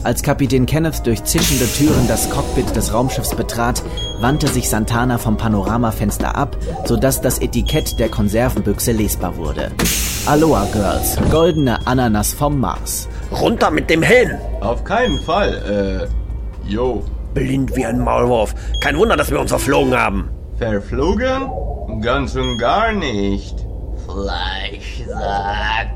Als Kapitän Kenneth durch zischende Türen das Cockpit des Raumschiffs betrat, wandte sich Santana vom Panoramafenster ab, sodass das Etikett der Konservenbüchse lesbar wurde. Aloha Girls, goldene Ananas vom Mars. Runter mit dem Helm! Auf keinen Fall, yo. Blind wie ein Maulwurf. Kein Wunder, dass wir uns verflogen haben. Verflogen? Ganz und gar nicht. Fleischsack.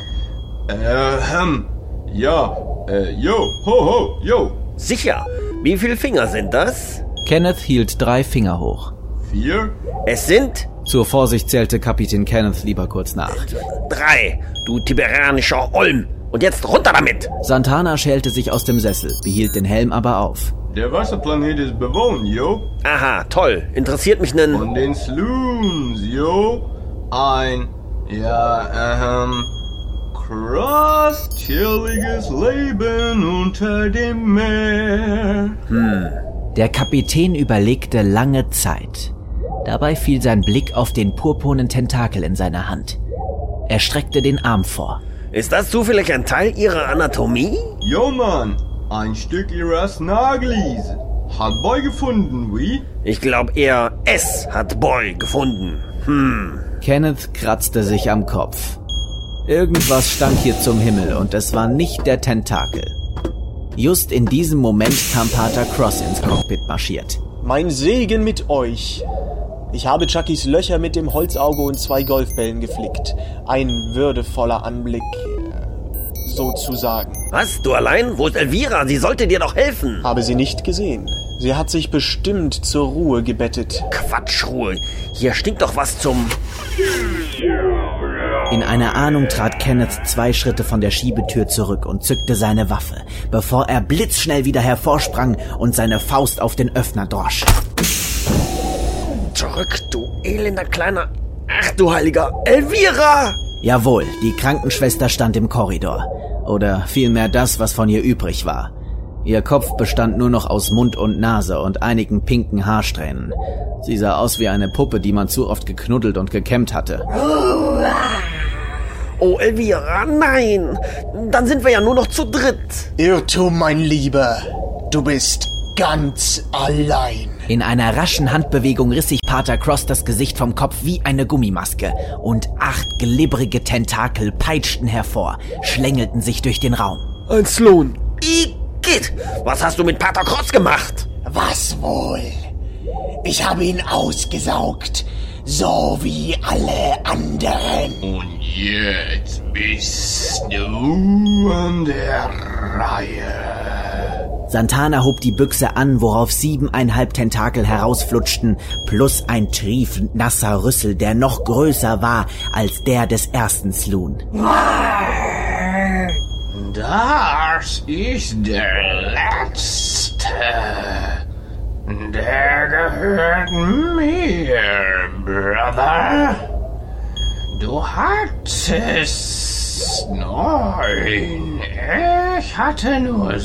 Ja, yo. Sicher. Wie viele Finger sind das? Kenneth hielt 3 Finger hoch. 4? Es sind Zur Vorsicht zählte Kapitän Kenneth lieber kurz nach. 3, du tiberianischer Olm. Und jetzt runter damit! Santana schälte sich aus dem Sessel, behielt den Helm aber auf. Der Wasserplanet ist bewohnt, yo. Aha, toll. Interessiert mich nen... Von den Sloons, yo. Chilliges Leben unter dem Meer. Der Kapitän überlegte lange Zeit. Dabei fiel sein Blick auf den purpurnen Tentakel in seiner Hand. Er streckte den Arm vor. Ist das zufällig ein Teil Ihrer Anatomie? Jo, Mann. Ein Stück ihres Naglis. Hat Boy gefunden, wie? Ich glaube eher, es hat Boy gefunden. Kenneth kratzte sich am Kopf. Irgendwas stank hier zum Himmel und es war nicht der Tentakel. Just in diesem Moment kam Pater Cross ins Cockpit marschiert. Mein Segen mit euch. Ich habe Chuckys Löcher mit dem Holzauge und 2 Golfbällen geflickt. Ein würdevoller Anblick, sozusagen. Was? Du allein? Wo ist Elvira? Sie sollte dir doch helfen. Habe sie nicht gesehen. Sie hat sich bestimmt zur Ruhe gebettet. Quatschruhe. Hier stinkt doch was zum... In einer Ahnung trat Kenneth 2 Schritte von der Schiebetür zurück und zückte seine Waffe, bevor er blitzschnell wieder hervorsprang und seine Faust auf den Öffner drosch. Zurück, du elender kleiner... Ach du heiliger... Elvira! Jawohl, die Krankenschwester stand im Korridor. Oder vielmehr das, was von ihr übrig war. Ihr Kopf bestand nur noch aus Mund und Nase und einigen pinken Haarsträhnen. Sie sah aus wie eine Puppe, die man zu oft geknuddelt und gekämmt hatte. Oh, Elvira, nein! Dann sind wir ja nur noch zu dritt. Irrtum, mein Lieber. Du bist ganz allein. In einer raschen Handbewegung riss sich Pater Cross das Gesicht vom Kopf wie eine Gummimaske und 8 glibbrige Tentakel peitschten hervor, schlängelten sich durch den Raum. Ein Sloan. Igitt! Was hast du mit Pater Cross gemacht? Was wohl? Ich habe ihn ausgesaugt, so wie alle anderen. Und jetzt bist du an der Reihe. Santana hob die Büchse an, worauf 7,5 Tentakel herausflutschten, plus ein triefend nasser Rüssel, der noch größer war als der des ersten Sloon. Das ist der letzte. Der gehört mir, Brother. Du hattest 9. Ich hatte nur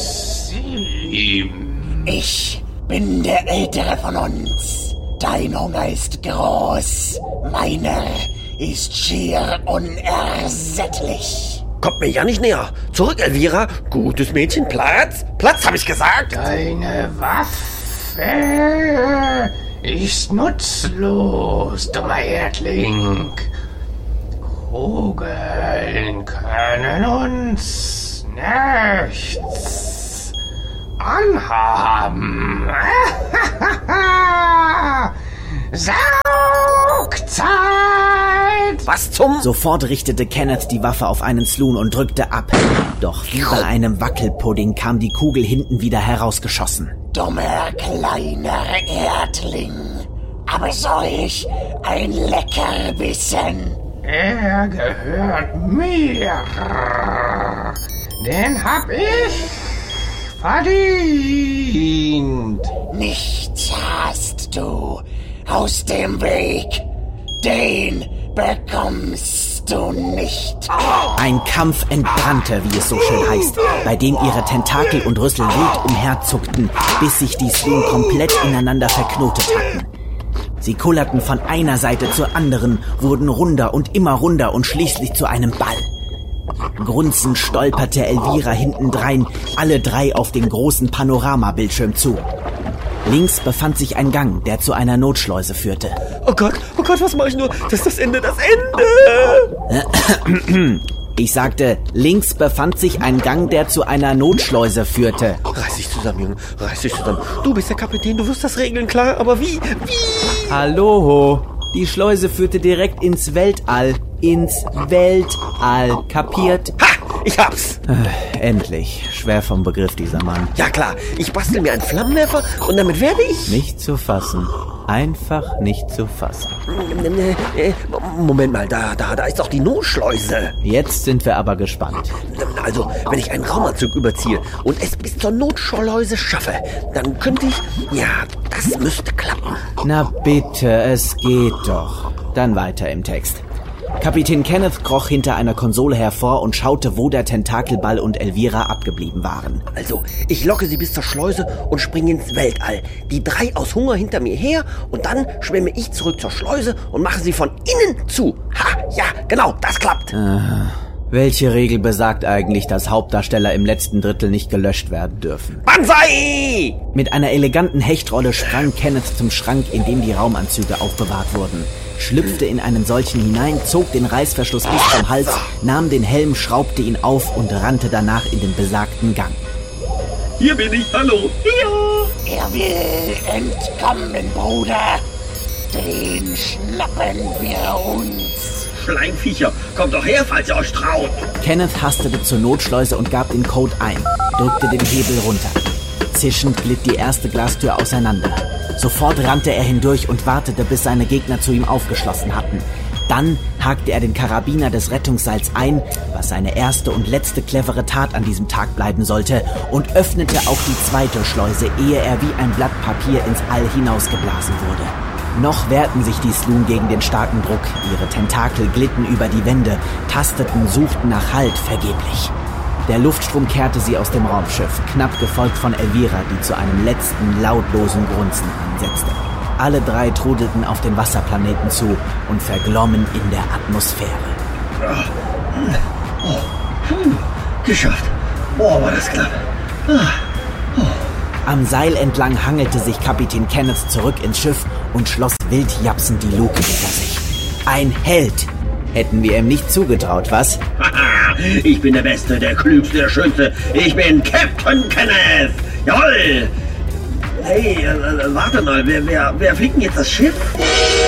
7. Ich bin der Ältere von uns. Dein Hunger ist groß. Meiner ist schier unersättlich. Kommt mir ja nicht näher. Zurück, Elvira. Gutes Mädchen. Platz. Platz, hab ich gesagt. Deine Waffe ist nutzlos, dummer Erdling. Kugeln können uns nichts anhaben. Saugzeit! Was zum... Sofort richtete Kenneth die Waffe auf einen Sloon und drückte ab. Doch wie bei einem Wackelpudding kam die Kugel hinten wieder herausgeschossen. Dummer kleiner Erdling. Aber solch ein Leckerbissen. Er gehört mir. Den hab ich verdient. Nichts hast du. Aus dem Weg. Den bekommst du nicht. Ein Kampf entbrannte, wie es so schön heißt, bei dem ihre Tentakel und Rüssel wild umherzuckten, bis sich die Sloon komplett ineinander verknotet hatten. Sie kullerten von einer Seite zur anderen, wurden runder und immer runder und schließlich zu einem Ball. Grunzend stolperte Elvira hintendrein, alle drei auf den großen Panoramabildschirm zu. Links befand sich ein Gang, der zu einer Notschleuse führte. Oh Gott, was mache ich nur? Das ist das Ende, Ich sagte, links befand sich ein Gang, der zu einer Notschleuse führte. Reiß dich zusammen, Junge, reiß dich zusammen. Du bist der Kapitän, du wirst das regeln, klar, aber wie? Hallo, die Schleuse führte direkt ins Weltall. Ins Weltall, kapiert? Ha, ich hab's! Endlich, schwer vom Begriff dieser Mann. Ja klar, ich bastel mir einen Flammenwerfer und damit werde ich... Nicht zu fassen. Einfach nicht zu fassen. Moment mal, da ist doch die Notschleuse. Jetzt sind wir aber gespannt. Also, wenn ich einen Raumanzug überziehe und es bis zur Notschleuse schaffe, dann könnte ich... Ja, das müsste klappen. Na bitte, es geht doch. Dann weiter im Text. Kapitän Kenneth kroch hinter einer Konsole hervor und schaute, wo der Tentakelball und Elvira abgeblieben waren. Also, ich locke sie bis zur Schleuse und springe ins Weltall. Die drei aus Hunger hinter mir her und dann schwimme ich zurück zur Schleuse und mache sie von innen zu. Ha, ja, genau, das klappt. Welche Regel besagt eigentlich, dass Hauptdarsteller im letzten Drittel nicht gelöscht werden dürfen? Banzai! Mit einer eleganten Hechtrolle sprang Kenneth zum Schrank, in dem die Raumanzüge aufbewahrt wurden. Schlüpfte in einen solchen hinein, zog den Reißverschluss bis zum Hals, nahm den Helm, schraubte ihn auf und rannte danach in den besagten Gang. Hier bin ich, hallo. Hier. Er will entkommen, Bruder. Den schnappen wir uns. Schleimviecher, kommt doch her, falls ihr euch traut. Kenneth hastete zur Notschleuse und gab den Code ein, drückte den Hebel runter. Zischend glitt die erste Glastür auseinander. Sofort rannte er hindurch und wartete, bis seine Gegner zu ihm aufgeschlossen hatten. Dann hakte er den Karabiner des Rettungsseils ein, was seine erste und letzte clevere Tat an diesem Tag bleiben sollte, und öffnete auch die zweite Schleuse, ehe er wie ein Blatt Papier ins All hinausgeblasen wurde. Noch wehrten sich die Sloom gegen den starken Druck. Ihre Tentakel glitten über die Wände, tasteten, suchten nach Halt vergeblich. Der Luftstrom kehrte sie aus dem Raumschiff, knapp gefolgt von Elvira, die zu einem letzten lautlosen Grunzen ansetzte. Alle drei trudelten auf den Wasserplaneten zu und verglommen in der Atmosphäre. Geschafft. Boah, war das knapp. Am Seil entlang hangelte sich Kapitän Kenneth zurück ins Schiff und schloss wild japsend die Luke hinter sich. Ein Held! Hätten wir ihm nicht zugetraut, was? Ich bin der Beste, der Klügste, der Schönste. Ich bin Captain Kenneth. Jawohl! Hey, warte mal, wer fliegt denn jetzt das Schiff?